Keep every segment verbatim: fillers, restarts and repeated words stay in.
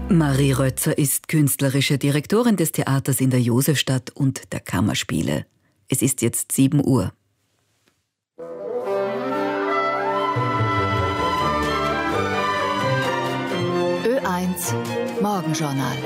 Marie Rötzer ist künstlerische Direktorin des Theaters in der Josefstadt und der Kammerspiele. Es ist jetzt sieben Uhr. Ö eins Morgenjournal.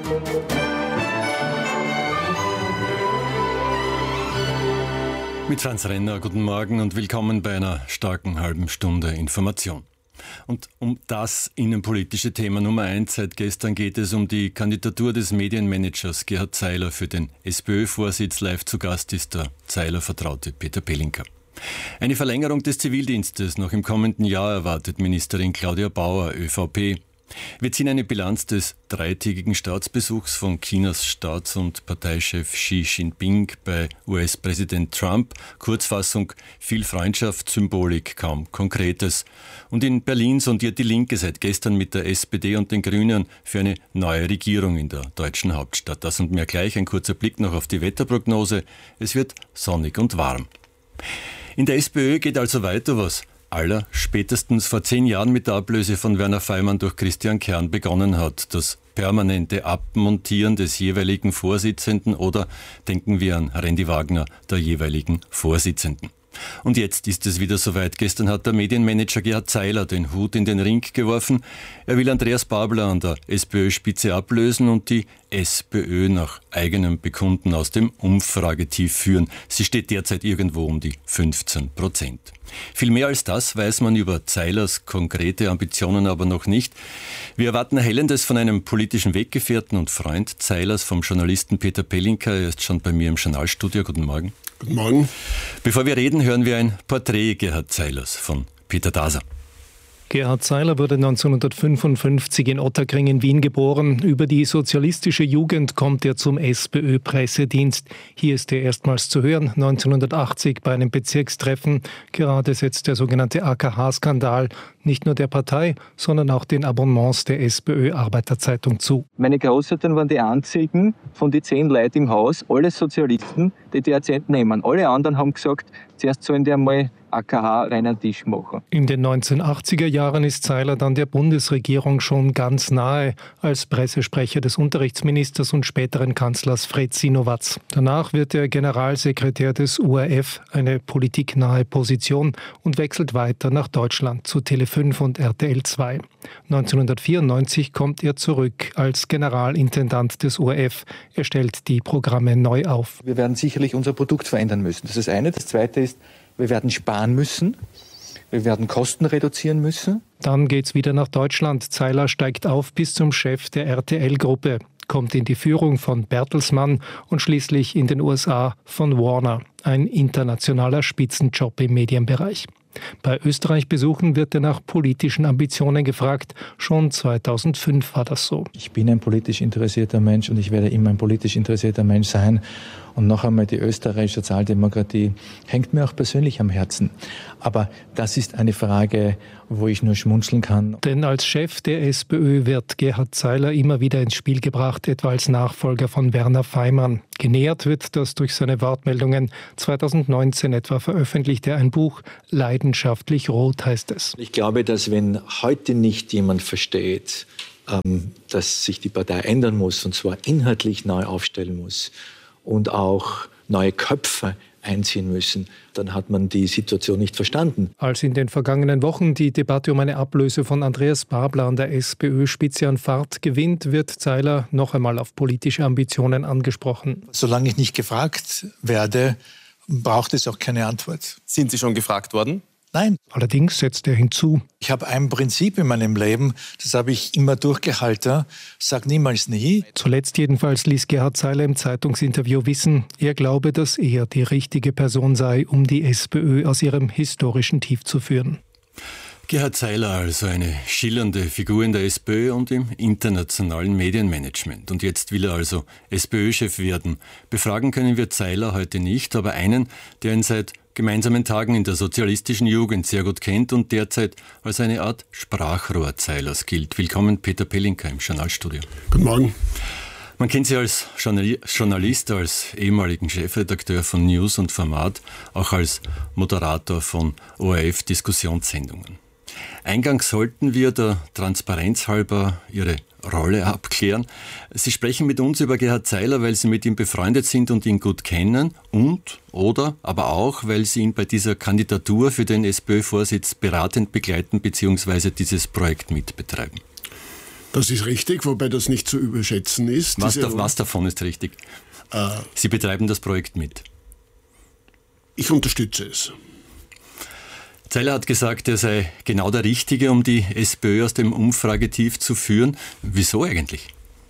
Mit Franz Renner, guten Morgen und willkommen bei einer starken halben Stunde Information. Und um das innenpolitische Thema Nummer eins seit gestern geht es um die Kandidatur des Medienmanagers Gerhard Zeiler für den SPÖ-Vorsitz. Live zu Gast ist der Zeiler-Vertraute Peter Pelinka. Eine Verlängerung des Zivildienstes noch im kommenden Jahr erwartet Ministerin Claudia Bauer, ÖVP. Wir ziehen eine Bilanz des dreitägigen Staatsbesuchs von Chinas Staats- und Parteichef Xi Jinping bei U S-Präsident Trump. Kurzfassung: viel Freundschaft, Symbolik, kaum Konkretes. Und in Berlin sondiert die Linke seit gestern mit der S P D und den Grünen für eine neue Regierung in der deutschen Hauptstadt. Das und mehr gleich. Ein kurzer Blick noch auf die Wetterprognose. Es wird sonnig und warm. In der SPÖ geht also weiter, was aller spätestens vor zehn Jahren mit der Ablöse von Werner Faymann durch Christian Kern begonnen hat. Das permanente Abmontieren des jeweiligen Vorsitzenden oder, denken wir an Randy Wagner, der jeweiligen Vorsitzenden. Und jetzt ist es wieder soweit. Gestern hat der Medienmanager Gerhard Zeiler den Hut in den Ring geworfen. Er will Andreas Babler an der SPÖ-Spitze ablösen und die SPÖ nach eigenem Bekunden aus dem Umfragetief führen. Sie steht derzeit irgendwo um die fünfzehn Prozent. Viel mehr als das weiß man über Zeilers konkrete Ambitionen aber noch nicht. Wir erwarten Erhellendes von einem politischen Weggefährten und Freund Zeilers, vom Journalisten Peter Pelinka. Er ist schon bei mir im Journalstudio. Guten Morgen. Guten Morgen. Bevor wir reden, hören wir ein Porträt Gerhard Zeilers von Peter Daser. Gerhard Zeiler wurde neunzehnhundertfünfundfünfzig in Ottakring in Wien geboren. Über die sozialistische Jugend kommt er zum SPÖ-Pressedienst. Hier ist er erstmals zu hören, neunzehnhundertachtzig bei einem Bezirkstreffen. Gerade setzt der sogenannte A K H-Skandal nicht nur der Partei, sondern auch den Abonnements der SPÖ-Arbeiterzeitung zu. Meine Großeltern waren die einzigen von den zehn Leuten im Haus, alle Sozialisten, die die Akzent nehmen. Alle anderen haben gesagt, zuerst sollen die einmal A K H reinen Tisch machen. In den neunzehnhundertachtziger Jahren ist Zeiler dann der Bundesregierung schon ganz nahe, als Pressesprecher des Unterrichtsministers und späteren Kanzlers Fred Sinowatz. Danach wird er Generalsekretär des U R F, eine politiknahe Position, und wechselt weiter nach Deutschland zu Tele fünf und R T L zwei. neunzehnhundertvierundneunzig kommt er zurück als Generalintendant des U R F. Er stellt die Programme neu auf. Wir werden sicherlich unser Produkt verändern müssen. Das ist das eine. Das zweite ist, wir werden sparen müssen. Wir werden Kosten reduzieren müssen. Dann geht's wieder nach Deutschland. Zeiler steigt auf bis zum Chef der R T L-Gruppe, kommt in die Führung von Bertelsmann und schließlich in den U S A von Warner. Ein internationaler Spitzenjob im Medienbereich. Bei Österreich-Besuchen wird er nach politischen Ambitionen gefragt. Schon zweitausendfünf war das so. Ich bin ein politisch interessierter Mensch und ich werde immer ein politisch interessierter Mensch sein. Und noch einmal, die österreichische Sozialdemokratie hängt mir auch persönlich am Herzen. Aber das ist eine Frage, wo ich nur schmunzeln kann. Denn als Chef der SPÖ wird Gerhard Zeiler immer wieder ins Spiel gebracht, etwa als Nachfolger von Werner Faymann. Genährt wird das durch seine Wortmeldungen. zweitausendneunzehn etwa veröffentlichte er ein Buch, Leidenschaftlich Rot heißt es. Ich glaube, dass wenn heute nicht jemand versteht, ähm, dass sich die Partei ändern muss, und zwar inhaltlich neu aufstellen muss, und auch neue Köpfe einziehen müssen, dann hat man die Situation nicht verstanden. Als in den vergangenen Wochen die Debatte um eine Ablöse von Andreas Babler an der SPÖ-Spitze an Fahrt gewinnt, wird Zeiler noch einmal auf politische Ambitionen angesprochen. Solange ich nicht gefragt werde, braucht es auch keine Antwort. Sind Sie schon gefragt worden? Nein. Allerdings setzt er hinzu: Ich habe ein Prinzip in meinem Leben, das habe ich immer durchgehalten, sag niemals nie. Zuletzt jedenfalls ließ Gerhard Zeiler im Zeitungsinterview wissen, er glaube, dass er die richtige Person sei, um die SPÖ aus ihrem historischen Tief zu führen. Gerhard Zeiler also eine schillernde Figur in der SPÖ und im internationalen Medienmanagement. Und jetzt will er also SPÖ-Chef werden. Befragen können wir Zeiler heute nicht, aber einen, der ihn seit gemeinsamen Tagen in der sozialistischen Jugend sehr gut kennt und derzeit als eine Art Sprachrohr Zeilers gilt. Willkommen, Peter Pelinka im Journalstudio. Guten Morgen. Man kennt Sie als Journalist, als ehemaligen Chefredakteur von News und Format, auch als Moderator von O R F-Diskussionssendungen. Eingangs sollten wir der Transparenz halber Ihre Rolle abklären. Sie sprechen mit uns über Gerhard Zeiler, weil Sie mit ihm befreundet sind und ihn gut kennen und, oder, aber auch, weil Sie ihn bei dieser Kandidatur für den SPÖ-Vorsitz beratend begleiten bzw. dieses Projekt mitbetreiben. Das ist richtig, wobei das nicht zu überschätzen ist. Was, da, was davon ist richtig? Äh, Sie betreiben das Projekt mit. Ich unterstütze es. Zeiler hat gesagt, er sei genau der Richtige, um die SPÖ aus dem Umfragetief zu führen. Wieso eigentlich?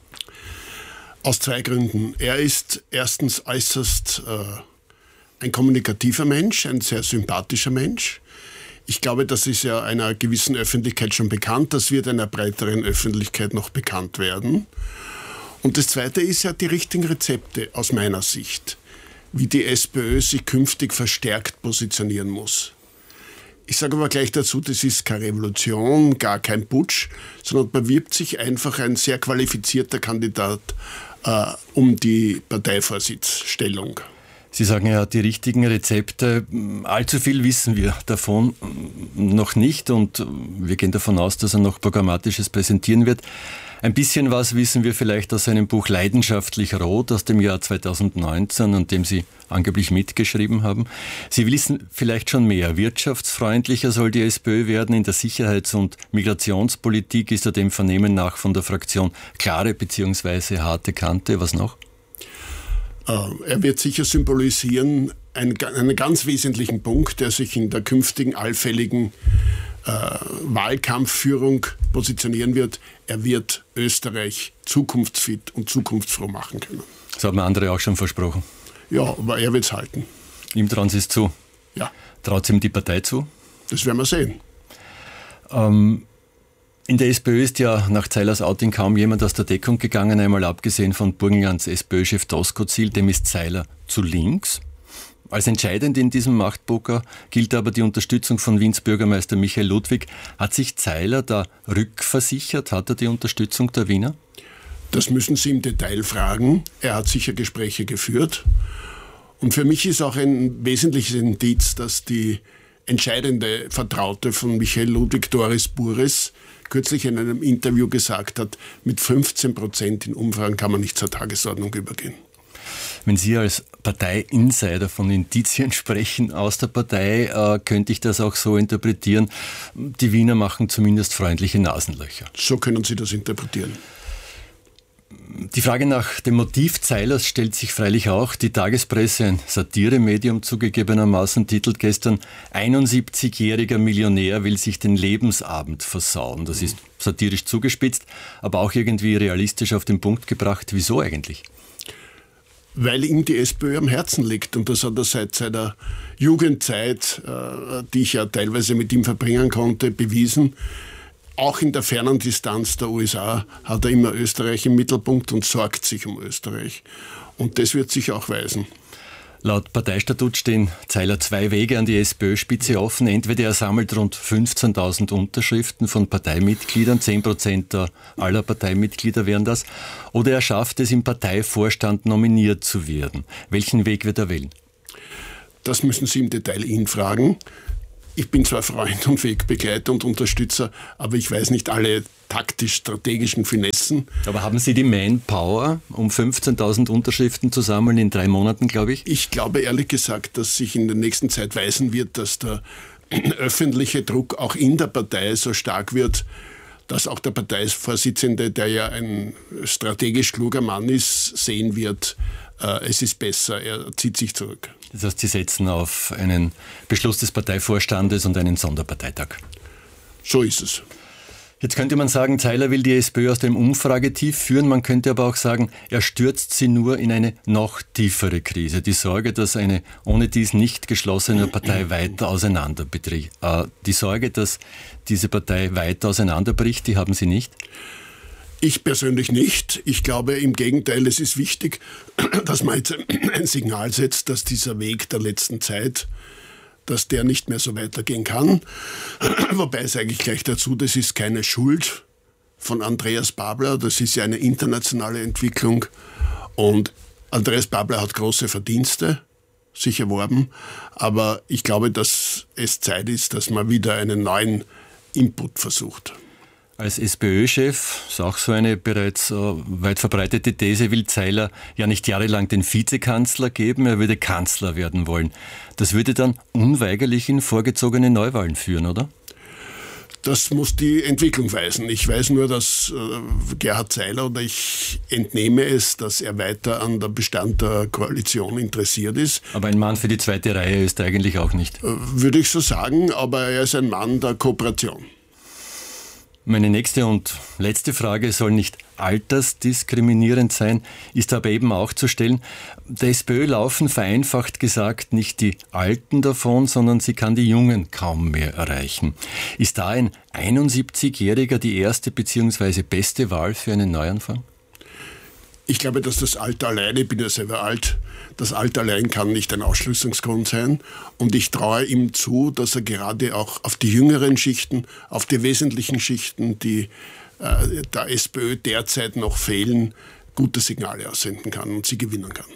Aus zwei Gründen. Er ist erstens äußerst äh, ein kommunikativer Mensch, ein sehr sympathischer Mensch. Ich glaube, das ist ja einer gewissen Öffentlichkeit schon bekannt. Das wird einer breiteren Öffentlichkeit noch bekannt werden. Und das Zweite ist ja die richtigen Rezepte aus meiner Sicht, wie die SPÖ sich künftig verstärkt positionieren muss. Ich sage aber gleich dazu, das ist keine Revolution, gar kein Putsch, sondern bewirbt sich einfach ein sehr qualifizierter Kandidat äh, um die Parteivorsitzstellung. Sie sagen, er hat die richtigen Rezepte. Allzu viel wissen wir davon noch nicht und wir gehen davon aus, dass er noch Programmatisches präsentieren wird. Ein bisschen was wissen wir vielleicht aus seinem Buch Leidenschaftlich Rot aus dem Jahr zweitausendneunzehn, an dem Sie angeblich mitgeschrieben haben. Sie wissen vielleicht schon mehr. Wirtschaftsfreundlicher soll die SPÖ werden. In der Sicherheits- und Migrationspolitik ist er dem Vernehmen nach von der Fraktion klare bzw. harte Kante. Was noch? Er wird sicher symbolisieren einen, einen ganz wesentlichen Punkt, der sich in der künftigen allfälligen äh, Wahlkampfführung positionieren wird. Er wird Österreich zukunftsfit und zukunftsfroh machen können. Das haben andere auch schon versprochen. Ja, aber er wird es halten. Ihm trauen Sie es zu? Ja. Traut ihm die Partei zu? Das werden wir sehen. Ähm, in der SPÖ ist ja nach Zeilers Outing kaum jemand aus der Deckung gegangen, einmal abgesehen von Burgenlands SPÖ-Chef Doskozil, dem ist Zeiler zu links. Als entscheidend in diesem Machtpoker gilt aber die Unterstützung von Wiens Bürgermeister Michael Ludwig. Hat sich Zeiler da rückversichert? Hat er die Unterstützung der Wiener? Das müssen Sie im Detail fragen. Er hat sicher Gespräche geführt. Und für mich ist auch ein wesentliches Indiz, dass die entscheidende Vertraute von Michael Ludwig, Doris Bures, kürzlich in einem Interview gesagt hat, mit fünfzehn Prozent in Umfragen kann man nicht zur Tagesordnung übergehen. Wenn Sie als Partei-Insider von Indizien sprechen aus der Partei, äh, könnte ich das auch so interpretieren, die Wiener machen zumindest freundliche Nasenlöcher. So können Sie das interpretieren. Die Frage nach dem Motiv Zeilers stellt sich freilich auch. Die Tagespresse, ein Satiremedium zugegebenermaßen, titelt gestern einundsiebzigjähriger Millionär will sich den Lebensabend versauen. Das ist satirisch zugespitzt, aber auch irgendwie realistisch auf den Punkt gebracht. Wieso eigentlich? Weil ihm die SPÖ am Herzen liegt. Und das hat er seit seiner Jugendzeit, äh, die ich ja teilweise mit ihm verbringen konnte, bewiesen. Auch in der fernen Distanz der U S A hat er immer Österreich im Mittelpunkt und sorgt sich um Österreich. Und das wird sich auch weisen. Laut Parteistatut stehen Zeiler zwei Wege an die SPÖ-Spitze offen. Entweder er sammelt rund fünfzehntausend Unterschriften von Parteimitgliedern, zehn Prozent aller Parteimitglieder wären das, oder er schafft es, im Parteivorstand nominiert zu werden. Welchen Weg wird er wählen? Das müssen Sie im Detail ihn fragen. Ich bin zwar Freund und Wegbegleiter und Unterstützer, aber ich weiß nicht alle taktisch-strategischen Finessen. Aber haben Sie die Manpower, um fünfzehntausend Unterschriften zu sammeln in drei Monaten, glaube ich? Ich glaube ehrlich gesagt, dass sich in der nächsten Zeit weisen wird, dass der öffentliche Druck auch in der Partei so stark wird, dass auch der Parteivorsitzende, der ja ein strategisch kluger Mann ist, sehen wird, äh, es ist besser, er zieht sich zurück. Das heißt, Sie setzen auf einen Beschluss des Parteivorstandes und einen Sonderparteitag. So ist es. Jetzt könnte man sagen, Zeiler will die SPÖ aus dem Umfragetief führen. Man könnte aber auch sagen, er stürzt sie nur in eine noch tiefere Krise. Die Sorge, dass eine ohne dies nicht geschlossene Partei weiter auseinanderbricht. Äh, die Sorge, dass diese Partei weiter auseinanderbricht, die haben Sie nicht? Ich persönlich nicht. Ich glaube im Gegenteil, es ist wichtig, dass man jetzt ein Signal setzt, dass dieser Weg der letzten Zeit, dass der nicht mehr so weitergehen kann. Wobei es eigentlich gleich dazu, das ist keine Schuld von Andreas Babler, das ist ja eine internationale Entwicklung. Und Andreas Babler hat große Verdienste sich erworben, aber ich glaube, dass es Zeit ist, dass man wieder einen neuen Input versucht. Als SPÖ-Chef, ist auch so eine bereits äh, weit verbreitete These, will Zeiler ja nicht jahrelang den Vizekanzler geben, er würde Kanzler werden wollen. Das würde dann unweigerlich in vorgezogene Neuwahlen führen, oder? Das muss die Entwicklung weisen. Ich weiß nur, dass äh, Gerhard Zeiler, oder ich entnehme es, dass er weiter an der Bestand der Koalition interessiert ist. Aber ein Mann für die zweite Reihe ist er eigentlich auch nicht. Äh, würde ich so sagen, aber er ist ein Mann der Kooperation. Meine nächste und letzte Frage soll nicht altersdiskriminierend sein, ist aber eben auch zu stellen. Der SPÖ laufen vereinfacht gesagt nicht die Alten davon, sondern sie kann die Jungen kaum mehr erreichen. Ist da ein einundsiebzigjähriger die erste bzw. beste Wahl für einen Neuanfang? Ich glaube, dass das Alter alleine, ich bin ja selber alt, das Alter allein kann nicht ein Ausschließungsgrund sein. Und ich traue ihm zu, dass er gerade auch auf die jüngeren Schichten, auf die wesentlichen Schichten, die äh, der SPÖ derzeit noch fehlen, gute Signale aussenden kann und sie gewinnen kann.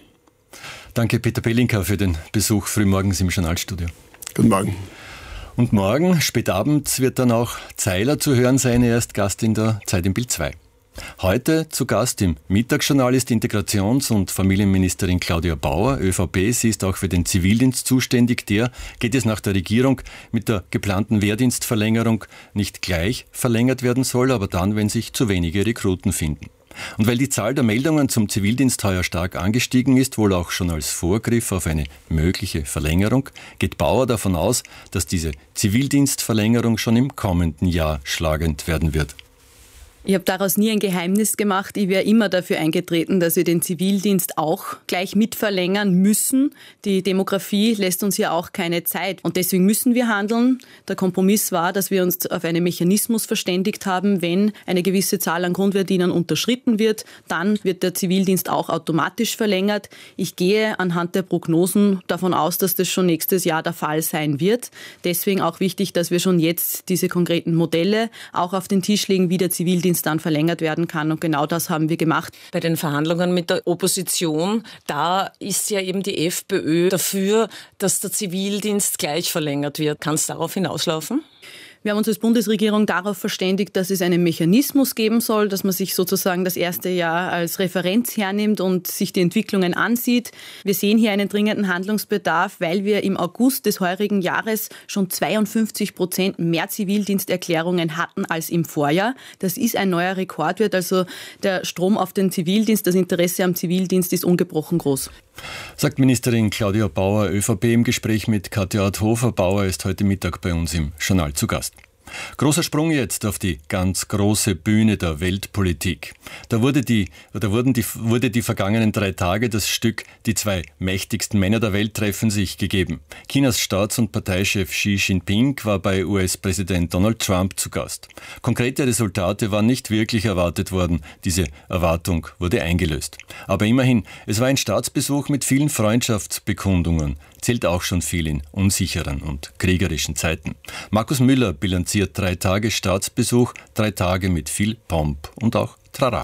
Danke Peter Pelinka für den Besuch frühmorgens im Journalstudio. Guten Morgen. Und morgen, spät abends, wird dann auch Zeiler zu hören sein. Er ist Gast in der Zeit im Bild zwei. Heute zu Gast im Mittagsjournal ist Integrations- und Familienministerin Claudia Bauer, ÖVP. Sie ist auch für den Zivildienst zuständig. Der geht es nach der Regierung mit der geplanten Wehrdienstverlängerung nicht gleich verlängert werden soll, aber dann, wenn sich zu wenige Rekruten finden. Und weil die Zahl der Meldungen zum Zivildienst heuer stark angestiegen ist, wohl auch schon als Vorgriff auf eine mögliche Verlängerung, geht Bauer davon aus, dass diese Zivildienstverlängerung schon im kommenden Jahr schlagend werden wird. Ich habe daraus nie ein Geheimnis gemacht. Ich wäre immer dafür eingetreten, dass wir den Zivildienst auch gleich mit verlängern müssen. Die Demografie lässt uns ja auch keine Zeit. Und deswegen müssen wir handeln. Der Kompromiss war, dass wir uns auf einen Mechanismus verständigt haben. Wenn eine gewisse Zahl an Grundwehrdienern unterschritten wird, dann wird der Zivildienst auch automatisch verlängert. Ich gehe anhand der Prognosen davon aus, dass das schon nächstes Jahr der Fall sein wird. Deswegen auch wichtig, dass wir schon jetzt diese konkreten Modelle auch auf den Tisch legen, wie der Zivildienst dann verlängert werden kann. Und genau das haben wir gemacht. Bei den Verhandlungen mit der Opposition, da ist ja eben die FPÖ dafür, dass der Zivildienst gleich verlängert wird. Kann es darauf hinauslaufen? Wir haben uns als Bundesregierung darauf verständigt, dass es einen Mechanismus geben soll, dass man sich sozusagen das erste Jahr als Referenz hernimmt und sich die Entwicklungen ansieht. Wir sehen hier einen dringenden Handlungsbedarf, weil wir im August des heurigen Jahres schon zweiundfünfzig Prozent mehr Zivildiensterklärungen hatten als im Vorjahr. Das ist ein neuer Rekordwert. Also der Strom auf den Zivildienst, das Interesse am Zivildienst ist ungebrochen groß. Sagt Ministerin Claudia Bauer, ÖVP im Gespräch mit Katja Adhofer. Bauer ist heute Mittag bei uns im Journal zu Gast. Großer Sprung jetzt auf die ganz große Bühne der Weltpolitik. Da wurde die, da wurden die, wurde die vergangenen drei Tage das Stück Die zwei mächtigsten Männer der Welt treffen sich gegeben. Chinas Staats- und Parteichef Xi Jinping war bei U S-Präsident Donald Trump zu Gast. Konkrete Resultate waren nicht wirklich erwartet worden. Diese Erwartung wurde eingelöst. Aber immerhin, es war ein Staatsbesuch mit vielen Freundschaftsbekundungen. Zählt auch schon viel in unsicheren und kriegerischen Zeiten. Markus Müller bilanziert drei Tage Staatsbesuch, drei Tage mit viel Pomp und auch Trara.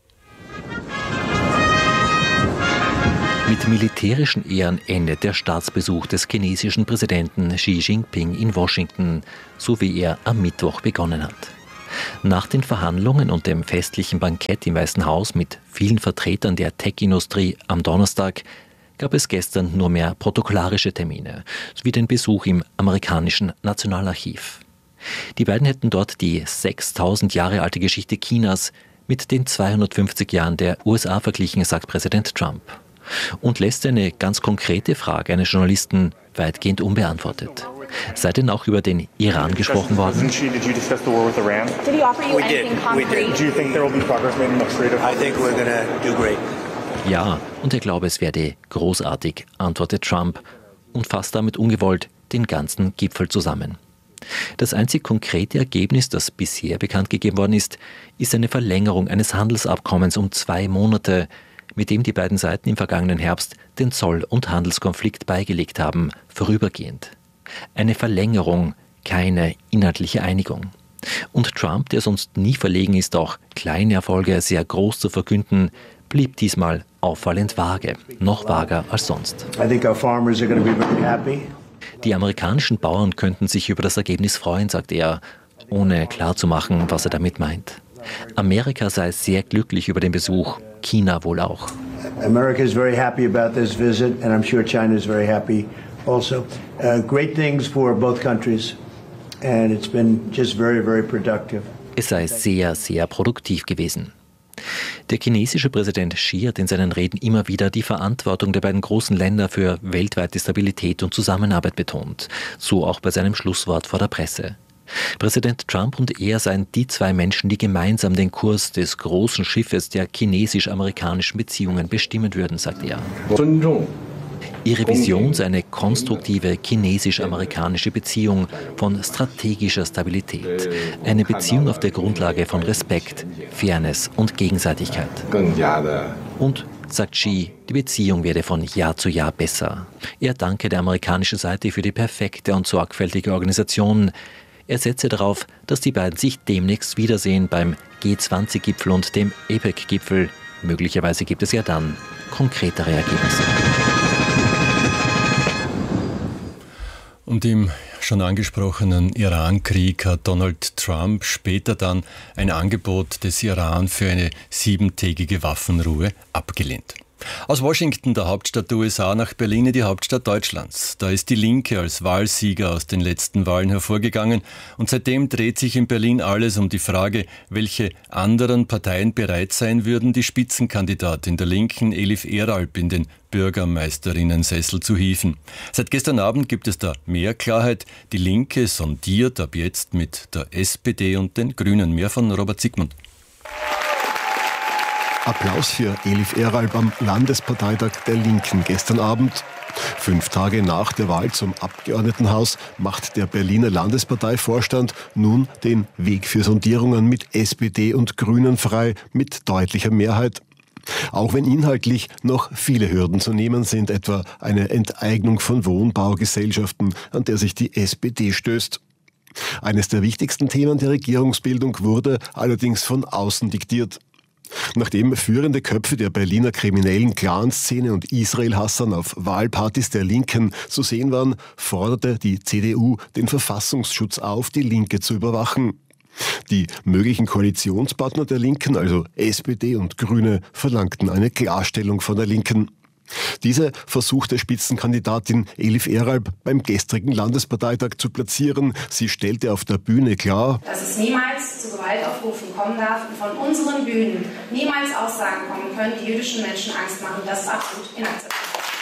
Mit militärischen Ehren endet der Staatsbesuch des chinesischen Präsidenten Xi Jinping in Washington, so wie er am Mittwoch begonnen hat. Nach den Verhandlungen und dem festlichen Bankett im Weißen Haus mit vielen Vertretern der Tech-Industrie am Donnerstag gab es gestern nur mehr protokollarische Termine, sowie den Besuch im amerikanischen Nationalarchiv. Die beiden hätten dort die sechstausend Jahre alte Geschichte Chinas mit den zweihundertfünfzig Jahren der U S A verglichen, sagt Präsident Trump. Und lässt eine ganz konkrete Frage eines Journalisten weitgehend unbeantwortet. Sei denn auch über den Iran gesprochen worden? Ja, und er glaube, es werde großartig, antwortet Trump und fasst damit ungewollt den ganzen Gipfel zusammen. Das einzig konkrete Ergebnis, das bisher bekannt gegeben worden ist, ist eine Verlängerung eines Handelsabkommens um zwei Monate, mit dem die beiden Seiten im vergangenen Herbst den Zoll- und Handelskonflikt beigelegt haben, vorübergehend. Eine Verlängerung, keine inhaltliche Einigung. Und Trump, der sonst nie verlegen ist, auch kleine Erfolge sehr groß zu verkünden, blieb diesmal auffallend vage, noch vager als sonst. Die amerikanischen Bauern könnten sich über das Ergebnis freuen, sagt er. ohne klarzumachen, was er damit meint. Amerika sei sehr glücklich über den Besuch, China wohl auch. America is very happy about this visit, and I'm sure China is very happy also. Uh, great things for both countries, and it's been just very, very productive. Es sei sehr, sehr produktiv gewesen. Der chinesische Präsident Xi hat in seinen Reden immer wieder die Verantwortung der beiden großen Länder für weltweite Stabilität und Zusammenarbeit betont. So auch bei seinem Schlusswort vor der Presse. Präsident Trump und er seien die zwei Menschen, die gemeinsam den Kurs des großen Schiffes der chinesisch-amerikanischen Beziehungen bestimmen würden, sagt er. Ihre Vision sei eine konstruktive chinesisch-amerikanische Beziehung von strategischer Stabilität. Eine Beziehung auf der Grundlage von Respekt, Fairness und Gegenseitigkeit. Und, sagt Xi, die Beziehung werde von Jahr zu Jahr besser. Er danke der amerikanischen Seite für die perfekte und sorgfältige Organisation. Er setze darauf, dass die beiden sich demnächst wiedersehen beim G zwanzig Gipfel und dem APEC-Gipfel. Möglicherweise gibt es ja dann konkretere Ergebnisse. Und im schon angesprochenen Iran-Krieg hat Donald Trump später dann ein Angebot des Iran für eine siebentägige Waffenruhe abgelehnt. Aus Washington, der Hauptstadt der U S A, nach Berlin, die Hauptstadt Deutschlands. Da ist die Linke als Wahlsieger aus den letzten Wahlen hervorgegangen. Und seitdem dreht sich in Berlin alles um die Frage, welche anderen Parteien bereit sein würden, die Spitzenkandidatin der Linken, Elif Eralp, in den Bürgermeisterinnensessel zu hieven. Seit gestern Abend gibt es da mehr Klarheit. Die Linke sondiert ab jetzt mit der S P D und den Grünen. Mehr von Robert Siegmund. Applaus für Elif Eralp am Landesparteitag der Linken gestern Abend. Fünf Tage nach der Wahl zum Abgeordnetenhaus macht der Berliner Landesparteivorstand nun den Weg für Sondierungen mit S P D und Grünen frei mit deutlicher Mehrheit. Auch wenn inhaltlich noch viele Hürden zu nehmen sind, etwa eine Enteignung von Wohnbaugesellschaften, an der sich die S P D stößt. Eines der wichtigsten Themen der Regierungsbildung wurde allerdings von außen diktiert. Nachdem führende Köpfe der Berliner kriminellen Clanszene und Israel-Hassern auf Wahlpartys der Linken zu sehen waren, forderte die C D U den Verfassungsschutz auf, die Linke zu überwachen. Die möglichen Koalitionspartner der Linken, also S P D und Grüne, verlangten eine Klarstellung von der Linken. Diese versuchte Spitzenkandidatin Elif Eralp beim gestrigen Landesparteitag zu platzieren. Sie stellte auf der Bühne klar, dass es niemals zu Gewaltaufrufen kommen darf und von unseren Bühnen niemals Aussagen kommen können, die jüdischen Menschen Angst machen. Das ist absolut inakzeptabel.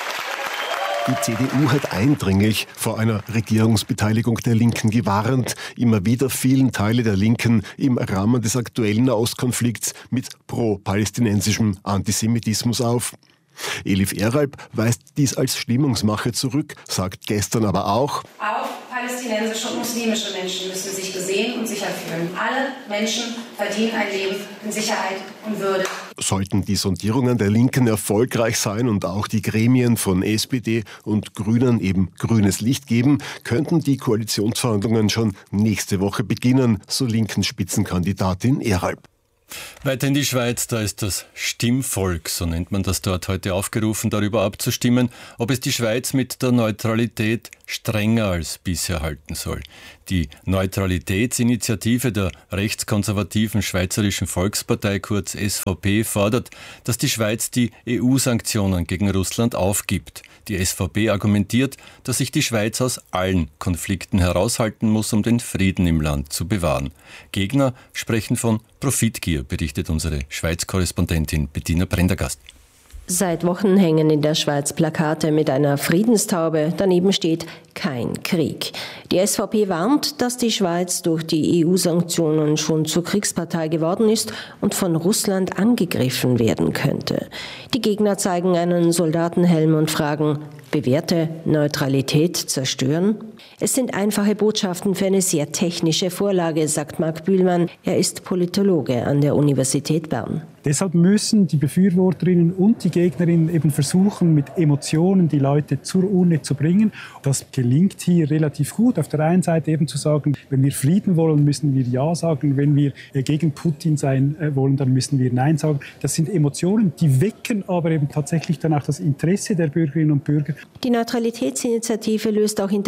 Die C D U hat eindringlich vor einer Regierungsbeteiligung der Linken gewarnt. Immer wieder fielen Teile der Linken im Rahmen des aktuellen Nahostkonflikts mit pro-palästinensischem Antisemitismus auf. Elif Eralp weist dies als Stimmungsmache zurück, sagt gestern aber auch: Auch palästinensische und muslimische Menschen müssen sich gesehen und sicher fühlen. Alle Menschen verdienen ein Leben in Sicherheit und Würde. Sollten die Sondierungen der Linken erfolgreich sein und auch die Gremien von S P D und Grünen eben grünes Licht geben, könnten die Koalitionsverhandlungen schon nächste Woche beginnen, so linken Spitzenkandidatin Eralp. Weiter in die Schweiz, da ist das Stimmvolk, so nennt man das dort, heute aufgerufen, darüber abzustimmen, ob es die Schweiz mit der Neutralität strenger als bisher halten soll. Die Neutralitätsinitiative der rechtskonservativen Schweizerischen Volkspartei, kurz S V P, fordert, dass die Schweiz die E U-Sanktionen gegen Russland aufgibt. Die S V P argumentiert, dass sich die Schweiz aus allen Konflikten heraushalten muss, um den Frieden im Land zu bewahren. Gegner sprechen von Profitgier, berichtet unsere Schweiz-Korrespondentin Bettina Prendergast. Seit Wochen hängen in der Schweiz Plakate mit einer Friedenstaube. Daneben steht kein Krieg. Die S V P warnt, dass die Schweiz durch die E U-Sanktionen schon zur Kriegspartei geworden ist und von Russland angegriffen werden könnte. Die Gegner zeigen einen Soldatenhelm und fragen: Bewährte Neutralität zerstören? Es sind einfache Botschaften für eine sehr technische Vorlage, sagt Marc Bühlmann. Er ist Politologe an der Universität Bern. Deshalb müssen die Befürworterinnen und die Gegnerinnen eben versuchen, mit Emotionen die Leute zur Urne zu bringen. Das gelingt hier relativ gut. Auf der einen Seite eben zu sagen, wenn wir Frieden wollen, müssen wir Ja sagen. Wenn wir gegen Putin sein wollen, dann müssen wir Nein sagen. Das sind Emotionen, die wecken aber eben tatsächlich dann auch das Interesse der Bürgerinnen und Bürger. Die Neutralitätsinitiative löst auch Interesse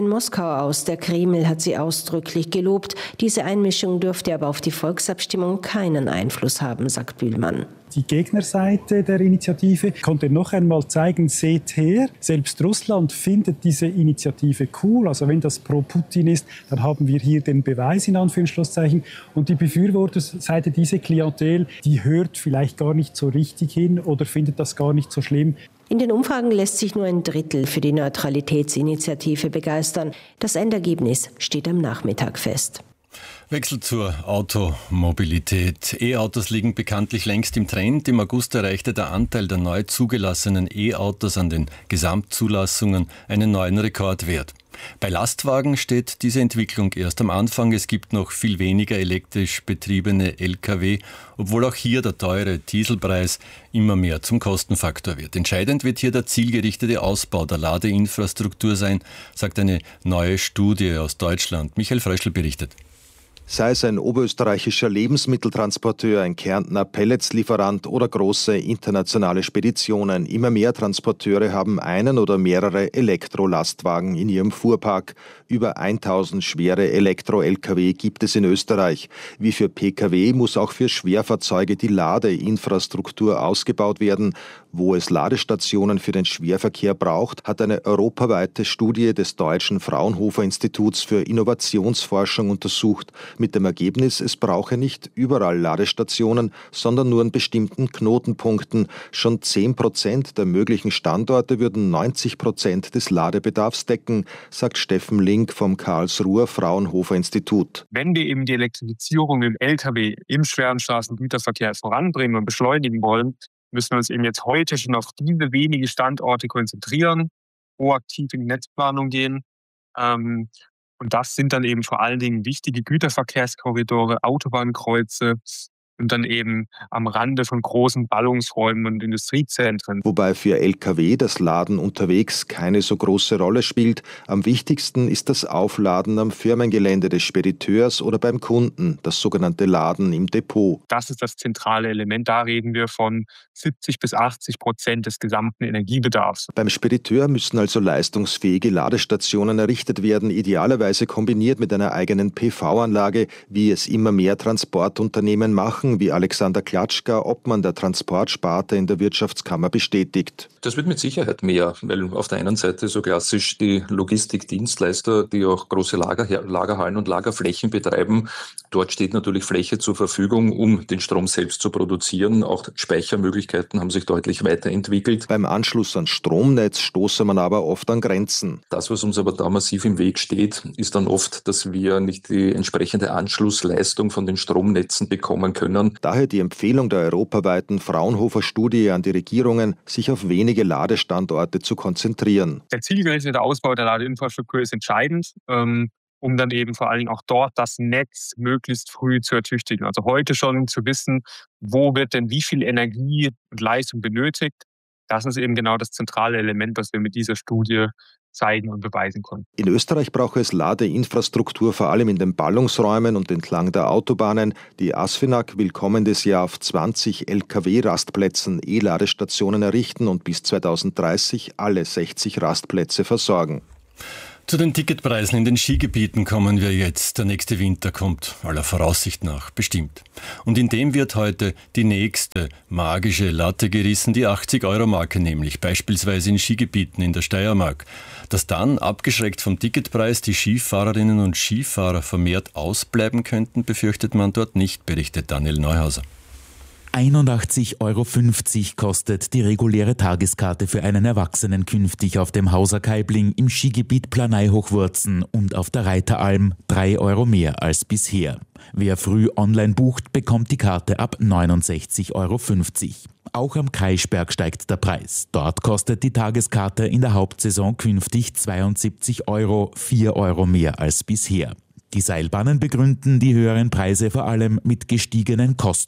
in Moskau aus. Der Kreml hat sie ausdrücklich gelobt. Diese Einmischung dürfte aber auf die Volksabstimmung keinen Einfluss haben, sagt Bühlmann. Die Gegnerseite der Initiative konnte noch einmal zeigen, seht her, selbst Russland findet diese Initiative cool. Also wenn das pro Putin ist, dann haben wir hier den Beweis in Anführungszeichen. Und die Befürworterseite, diese Klientel, die hört vielleicht gar nicht so richtig hin oder findet das gar nicht so schlimm. In den Umfragen lässt sich nur ein Drittel für die Neutralitätsinitiative begeistern. Das Endergebnis steht am Nachmittag fest. Wechsel zur Automobilität. E-Autos liegen bekanntlich längst im Trend. Im August erreichte der Anteil der neu zugelassenen E-Autos an den Gesamtzulassungen einen neuen Rekordwert. Bei Lastwagen steht diese Entwicklung erst am Anfang. Es gibt noch viel weniger elektrisch betriebene L K W, obwohl auch hier der teure Dieselpreis immer mehr zum Kostenfaktor wird. Entscheidend wird hier der zielgerichtete Ausbau der Ladeinfrastruktur sein, sagt eine neue Studie aus Deutschland. Michael Fröschl berichtet. Sei es ein oberösterreichischer Lebensmitteltransporteur, ein Kärntner Pelletslieferant oder große internationale Speditionen. Immer mehr Transporteure haben einen oder mehrere Elektrolastwagen in ihrem Fuhrpark. Über tausend schwere Elektro-L K W gibt es in Österreich. Wie für P K W muss auch für Schwerfahrzeuge die Ladeinfrastruktur ausgebaut werden. Wo es Ladestationen für den Schwerverkehr braucht, hat eine europaweite Studie des Deutschen Fraunhofer Instituts für Innovationsforschung untersucht. Mit dem Ergebnis, es brauche nicht überall Ladestationen, sondern nur an bestimmten Knotenpunkten. Schon zehn Prozent der möglichen Standorte würden neunzig Prozent des Ladebedarfs decken, sagt Steffen Link vom Karlsruher Fraunhofer Institut. Wenn wir eben die Elektrifizierung im L K W, im schweren Straßengüterverkehr voranbringen und beschleunigen wollen, müssen wir uns eben jetzt heute schon auf diese wenigen Standorte konzentrieren, proaktiv in die Netzplanung gehen. Ähm, und das sind dann eben vor allen Dingen wichtige Güterverkehrskorridore, Autobahnkreuze und dann eben am Rande von großen Ballungsräumen und Industriezentren. Wobei für L K W das Laden unterwegs keine so große Rolle spielt. Am wichtigsten ist das Aufladen am Firmengelände des Spediteurs oder beim Kunden, das sogenannte Laden im Depot. Das ist das zentrale Element. Da reden wir von siebzig bis achtzig Prozent des gesamten Energiebedarfs. Beim Spediteur müssen also leistungsfähige Ladestationen errichtet werden, idealerweise kombiniert mit einer eigenen P V-Anlage, wie es immer mehr Transportunternehmen machen, wie Alexander Klatschka, Obmann der Transportsparte in der Wirtschaftskammer, bestätigt. Das wird mit Sicherheit mehr, weil auf der einen Seite so klassisch die Logistikdienstleister, die auch große Lager, Lagerhallen und Lagerflächen betreiben, dort steht natürlich Fläche zur Verfügung, um den Strom selbst zu produzieren. Auch Speichermöglichkeiten haben sich deutlich weiterentwickelt. Beim Anschluss ans Stromnetz stoße man aber oft an Grenzen. Das, was uns aber da massiv im Weg steht, ist dann oft, dass wir nicht die entsprechende Anschlussleistung von den Stromnetzen bekommen können. Daher die Empfehlung der europaweiten Fraunhofer-Studie an die Regierungen, sich auf wenige Ladestandorte zu konzentrieren. Der zielgerichtete Ausbau der Ladeinfrastruktur ist entscheidend, um dann eben vor allen Dingen auch dort das Netz möglichst früh zu ertüchtigen. Also heute schon zu wissen, wo wird denn wie viel Energie und Leistung benötigt. Das ist eben genau das zentrale Element, was wir mit dieser Studie zeigen und beweisen konnten. In Österreich braucht es Ladeinfrastruktur vor allem in den Ballungsräumen und entlang der Autobahnen. Die ASFINAG will kommendes Jahr auf zwanzig L K W-Rastplätzen E-Ladestationen errichten und bis zweitausenddreißig alle sechzig Rastplätze versorgen. Zu den Ticketpreisen in den Skigebieten kommen wir jetzt. Der nächste Winter kommt aller Voraussicht nach bestimmt. Und in dem wird heute die nächste magische Latte gerissen, die achtzig-Euro-Marke nämlich, beispielsweise in Skigebieten in der Steiermark. Dass dann, abgeschreckt vom Ticketpreis, die Skifahrerinnen und Skifahrer vermehrt ausbleiben könnten, befürchtet man dort nicht, berichtet Daniel Neuhauser. einundachtzig Euro fünfzig kostet die reguläre Tageskarte für einen Erwachsenen künftig auf dem Hauser Kaibling im Skigebiet Planei-Hochwurzen und auf der Reiteralm drei Euro mehr als bisher. Wer früh online bucht, bekommt die Karte ab neunundsechzig Euro fünfzig. Auch am Kreischberg steigt der Preis. Dort kostet die Tageskarte in der Hauptsaison künftig zweiundsiebzig Euro, vier Euro mehr als bisher. Die Seilbahnen begründen die höheren Preise vor allem mit gestiegenen Kosten.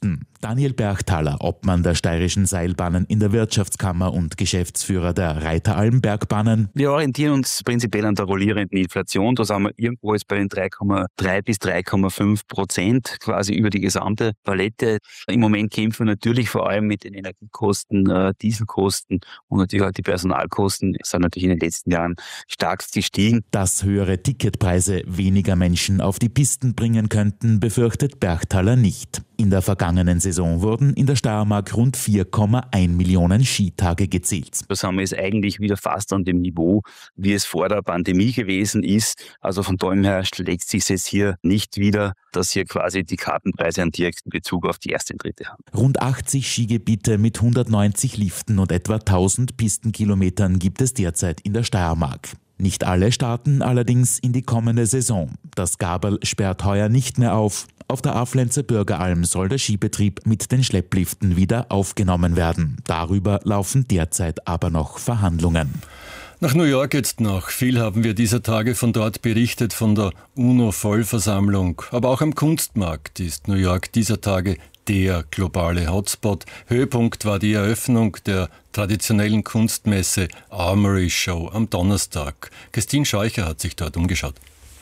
Daniel Bergthaler, Obmann der steirischen Seilbahnen in der Wirtschaftskammer und Geschäftsführer der Reiteralm Bergbahnen. Wir orientieren uns prinzipiell an der rollierenden Inflation. Da sind wir irgendwo jetzt bei den drei Komma drei bis drei Komma fünf Prozent quasi über die gesamte Palette. Im Moment kämpfen wir natürlich vor allem mit den Energiekosten, äh, Dieselkosten und natürlich auch die Personalkosten sind natürlich in den letzten Jahren stark gestiegen. Dass höhere Ticketpreise weniger Menschen auf die Pisten bringen könnten, befürchtet Bergthaler nicht. In der vergangenen Saison wurden in der Steiermark rund vier Komma eins Millionen Skitage gezählt. Da sind wir jetzt eigentlich wieder fast an dem Niveau, wie es vor der Pandemie gewesen ist. Also von daher her schlägt sich jetzt hier nicht wieder, dass hier quasi die Kartenpreise einen direkten Bezug auf die Ersteintritte haben. Rund achtzig Skigebiete mit hundertneunzig Liften und etwa tausend Pistenkilometern gibt es derzeit in der Steiermark. Nicht alle starten allerdings in die kommende Saison. Das Gaberl sperrt heuer nicht mehr auf. Auf der Aflenzer Bürgeralm soll der Skibetrieb mit den Schleppliften wieder aufgenommen werden. Darüber laufen derzeit aber noch Verhandlungen. Nach New York jetzt noch. Viel haben wir dieser Tage von dort berichtet, von der UNO-Vollversammlung. Aber auch am Kunstmarkt ist New York dieser Tage der globale Hotspot. Höhepunkt war die Eröffnung der traditionellen Kunstmesse Armory Show am Donnerstag. Christine Scheucher hat sich dort umgeschaut.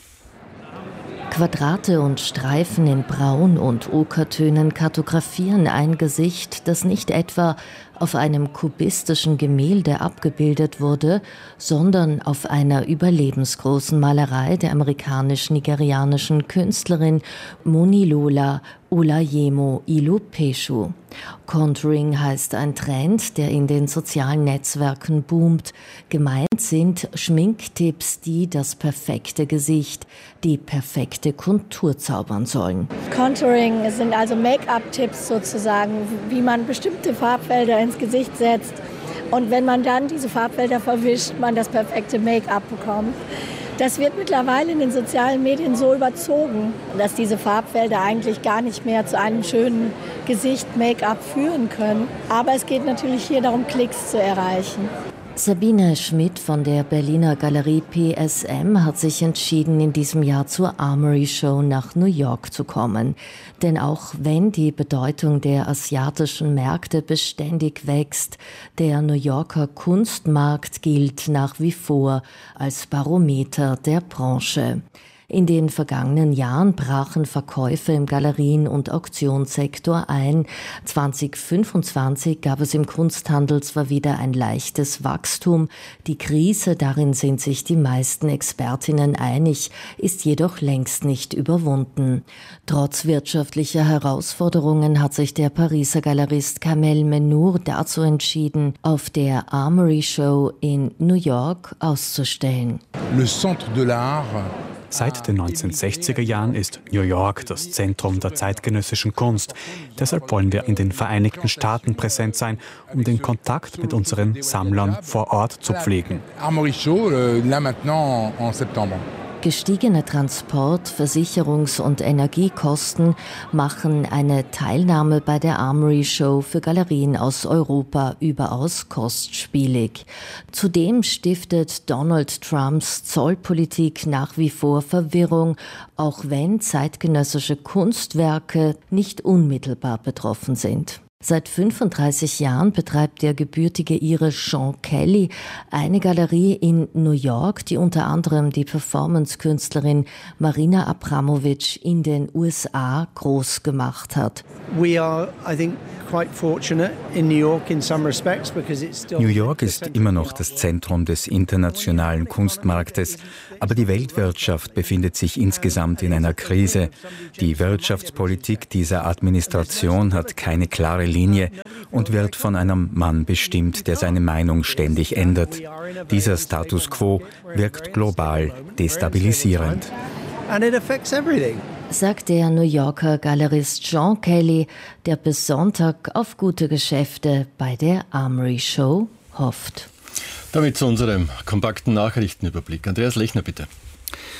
Quadrate und Streifen in Braun- und Okertönen kartografieren ein Gesicht, das nicht etwa auf einem kubistischen Gemälde abgebildet wurde, sondern auf einer überlebensgroßen Malerei der amerikanisch-nigerianischen Künstlerin Monilola Olayemo Ilupeshu. Contouring heißt ein Trend, der in den sozialen Netzwerken boomt. Gemeint sind Schminktipps, die das perfekte Gesicht, die perfekte Kontur zaubern sollen. Contouring sind also Make-up-Tipps sozusagen, wie man bestimmte Farbfelder ins Gesicht setzt. Und wenn man dann diese Farbfelder verwischt, man das perfekte Make-up bekommt. Das wird mittlerweile in den sozialen Medien so überzogen, dass diese Farbfelder eigentlich gar nicht mehr zu einem schönen Gesicht Make-up führen können. Aber es geht natürlich hier darum, Klicks zu erreichen. Sabine Schmidt von der Berliner Galerie P S M hat sich entschieden, in diesem Jahr zur Armory Show nach New York zu kommen. Denn auch wenn die Bedeutung der asiatischen Märkte beständig wächst, der New Yorker Kunstmarkt gilt nach wie vor als Barometer der Branche. In den vergangenen Jahren brachen Verkäufe im Galerien- und Auktionssektor ein. zwanzig fünfundzwanzig gab es im Kunsthandel zwar wieder ein leichtes Wachstum. Die Krise, darin sind sich die meisten Expertinnen einig, ist jedoch längst nicht überwunden. Trotz wirtschaftlicher Herausforderungen hat sich der Pariser Galerist Kamel Mennour dazu entschieden, auf der Armory Show in New York auszustellen. Le Centre de l'Art. Seit den neunzehnhundertsechziger Jahren ist New York das Zentrum der zeitgenössischen Kunst. Deshalb wollen wir in den Vereinigten Staaten präsent sein, um den Kontakt mit unseren Sammlern vor Ort zu pflegen. Armory Show, là maintenant en septembre. Gestiegene Transport-, Versicherungs- und Energiekosten machen eine Teilnahme bei der Armory Show für Galerien aus Europa überaus kostspielig. Zudem stiftet Donald Trumps Zollpolitik nach wie vor Verwirrung, auch wenn zeitgenössische Kunstwerke nicht unmittelbar betroffen sind. Seit fünfunddreißig Jahren betreibt der gebürtige Ire Sean Kelly eine Galerie in New York, die unter anderem die Performance-Künstlerin Marina Abramovic in den U S A groß gemacht hat. We are, I think, quite fortunate in New York in some respects because it's still. New York ist immer noch das Zentrum des internationalen Kunstmarktes, aber die Weltwirtschaft befindet sich insgesamt in einer Krise. Die Wirtschaftspolitik dieser Administration hat keine klare Linie und wird von einem Mann bestimmt, der seine Meinung ständig ändert. Dieser Status quo wirkt global destabilisierend. And it affects everything. Sagt der New Yorker Galerist Sean Kelly, der bis Sonntag auf gute Geschäfte bei der Armory Show hofft. Damit zu unserem kompakten Nachrichtenüberblick. Andreas Lechner, bitte.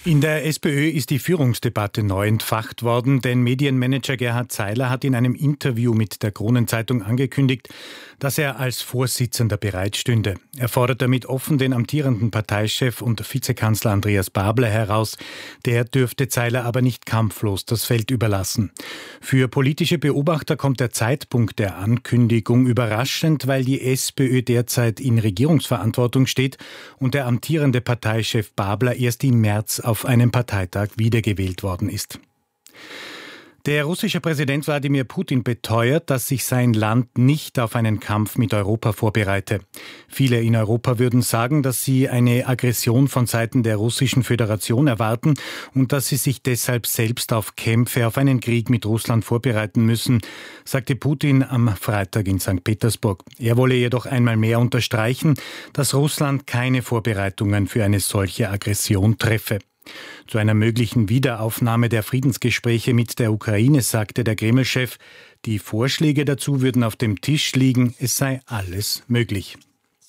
In der SPÖ ist die Führungsdebatte neu entfacht worden, denn Medienmanager Gerhard Zeiler hat in einem Interview mit der Kronenzeitung angekündigt, dass er als Vorsitzender bereitstünde. Er fordert damit offen den amtierenden Parteichef und Vizekanzler Andreas Babler heraus. Der dürfte Zeiler aber nicht kampflos das Feld überlassen. Für politische Beobachter kommt der Zeitpunkt der Ankündigung überraschend, weil die SPÖ derzeit in Regierungsverantwortung steht und der amtierende Parteichef Babler erst im März auf einem Parteitag wiedergewählt worden ist. Der russische Präsident Wladimir Putin beteuert, dass sich sein Land nicht auf einen Kampf mit Europa vorbereite. Viele in Europa würden sagen, dass sie eine Aggression von Seiten der Russischen Föderation erwarten und dass sie sich deshalb selbst auf Kämpfe, auf einen Krieg mit Russland vorbereiten müssen, sagte Putin am Freitag in Sankt Petersburg. Er wolle jedoch einmal mehr unterstreichen, dass Russland keine Vorbereitungen für eine solche Aggression treffe. Zu einer möglichen Wiederaufnahme der Friedensgespräche mit der Ukraine sagte der Kreml-Chef, die Vorschläge dazu würden auf dem Tisch liegen, es sei alles möglich.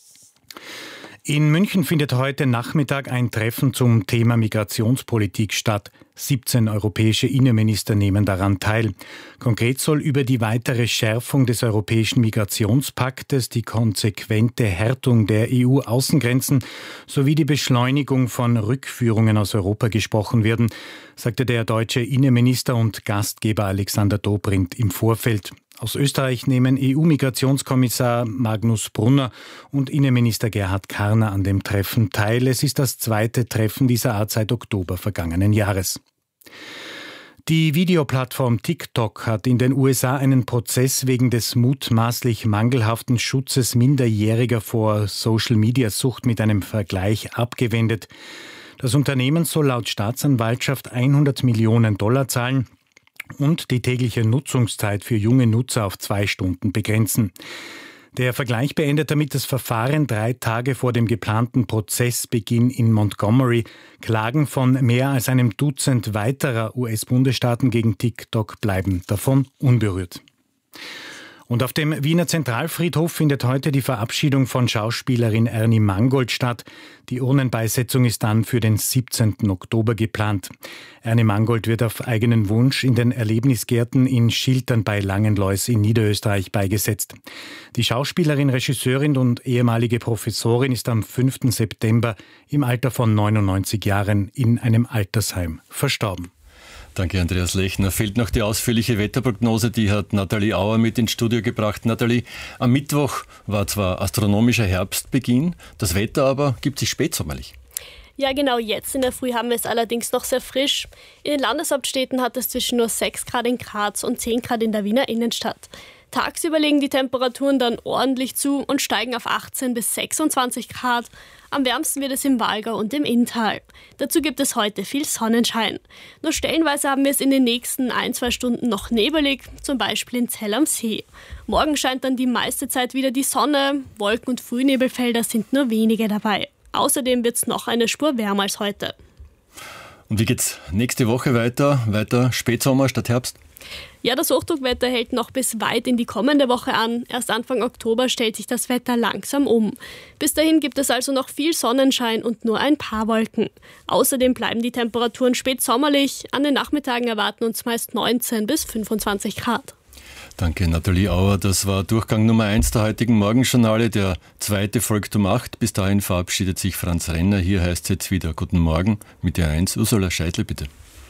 In München findet heute Nachmittag ein Treffen zum Thema Migrationspolitik statt. siebzehn europäische Innenminister nehmen daran teil. Konkret soll über die weitere Schärfung des europäischen Migrationspaktes, die konsequente Härtung der E U-Außengrenzen sowie die Beschleunigung von Rückführungen aus Europa gesprochen werden, sagte der deutsche Innenminister und Gastgeber Alexander Dobrindt im Vorfeld. Aus Österreich nehmen E U-Migrationskommissar Magnus Brunner und Innenminister Gerhard Karner an dem Treffen teil. Es ist das zweite Treffen dieser Art seit Oktober vergangenen Jahres. Die Videoplattform TikTok hat in den U S A einen Prozess wegen des mutmaßlich mangelhaften Schutzes Minderjähriger vor Social-Media-Sucht mit einem Vergleich abgewendet. Das Unternehmen soll laut Staatsanwaltschaft hundert Millionen Dollar zahlen und die tägliche Nutzungszeit für junge Nutzer auf zwei Stunden begrenzen. Der Vergleich beendet damit das Verfahren drei Tage vor dem geplanten Prozessbeginn in Montgomery. Klagen von mehr als einem Dutzend weiterer U S-Bundesstaaten gegen TikTok bleiben davon unberührt. Und auf dem Wiener Zentralfriedhof findet heute die Verabschiedung von Schauspielerin Ernie Mangold statt. Die Urnenbeisetzung ist dann für den siebzehnten Oktober geplant. Ernie Mangold wird auf eigenen Wunsch in den Erlebnisgärten in Schiltern bei Langenlois in Niederösterreich beigesetzt. Die Schauspielerin, Regisseurin und ehemalige Professorin ist am fünften September im Alter von neunundneunzig Jahren in einem Altersheim verstorben. Danke, Andreas Lechner. Fehlt noch die ausführliche Wetterprognose, die hat Nathalie Auer mit ins Studio gebracht. Nathalie, am Mittwoch war zwar astronomischer Herbstbeginn, das Wetter aber gibt sich spätsommerlich. Ja, genau, jetzt in der Früh haben wir es allerdings noch sehr frisch. In den Landeshauptstädten hat es zwischen nur sechs Grad in Graz und zehn Grad in der Wiener Innenstadt. Tagsüber legen die Temperaturen dann ordentlich zu und steigen auf achtzehn bis sechsundzwanzig Grad. Am wärmsten wird es im Walgau und im Inntal. Dazu gibt es heute viel Sonnenschein. Nur stellenweise haben wir es in den nächsten ein, zwei Stunden noch nebelig, zum Beispiel in Zell am See. Morgen scheint dann die meiste Zeit wieder die Sonne. Wolken- und Frühnebelfelder sind nur wenige dabei. Außerdem wird es noch eine Spur wärmer als heute. Und wie geht's nächste Woche weiter? Weiter Spätsommer statt Herbst? Ja, das Hochdruckwetter hält noch bis weit in die kommende Woche an. Erst Anfang Oktober stellt sich das Wetter langsam um. Bis dahin gibt es also noch viel Sonnenschein und nur ein paar Wolken. Außerdem bleiben die Temperaturen spätsommerlich. An den Nachmittagen erwarten uns meist neunzehn bis fünfundzwanzig Grad. Danke, Nathalie Auer. Das war Durchgang Nummer eins der heutigen Morgenjournale. Der zweite folgt um acht. Bis dahin verabschiedet sich Franz Renner. Hier heißt es jetzt wieder Guten Morgen mit der eins. Ursula Scheidle, bitte.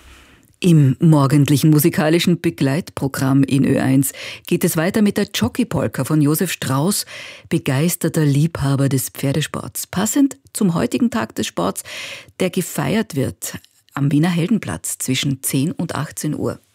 Im morgendlichen musikalischen Begleitprogramm in Ö eins geht es weiter mit der Jockey-Polka von Josef Strauß, begeisterter Liebhaber des Pferdesports. Passend zum heutigen Tag des Sports, der gefeiert wird am Wiener Heldenplatz zwischen zehn und achtzehn Uhr.